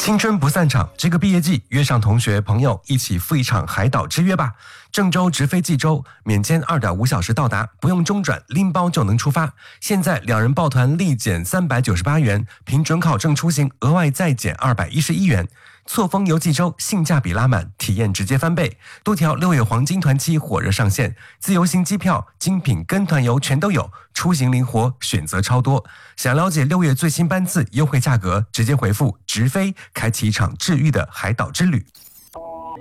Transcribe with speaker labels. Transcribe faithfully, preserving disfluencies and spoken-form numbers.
Speaker 1: 青春不散场，这个毕业季约上同学朋友一起赴一场海岛之约吧。郑州直飞济州，免签 二点五小时到达，不用中转，拎包就能出发。现在两人抱团立减三百九十八元，凭准考证出行额外再减二百一十一元。错峰游济州，性价比拉满，体验直接翻倍。多条六月黄金团期火热上线，自由行机票、精品跟团游全都有，出行灵活，选择超多。想了解六月最新班次优惠价格，直接回复直飞，开启一场治愈的海岛之旅。